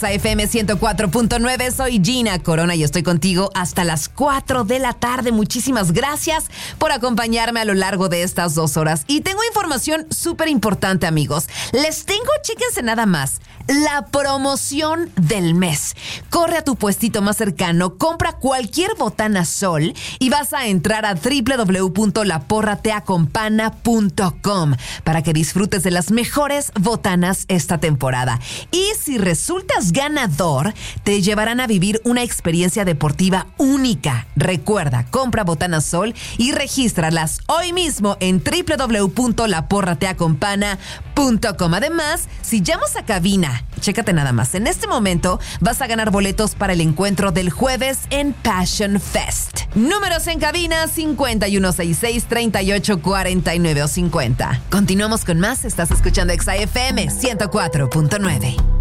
FM 104.9, soy Gina Corona y estoy contigo hasta las 4 de la tarde. Muchísimas gracias por acompañarme a lo largo de estas 2 horas. Y tengo información súper importante, amigos. Les tengo, chéquense nada más, la promoción del mes. Corre a tu puestito más cercano, compra cualquier botana Sol y vas a entrar a www.laporrateacompana.com para que disfrutes de las mejores botanas esta temporada. Y si resultas ganador, te llevarán a vivir una experiencia deportiva única. Recuerda, compra botanas Sol y regístralas hoy mismo en www.laporrateacompana.com. Además, si llamas a cabina, chécate nada más, en este momento vas a ganar boletos para el encuentro del jueves en Passion Fest. Números en cabina 5166-3849 o 50. Continuamos con más, estás escuchando XAFM 104.9.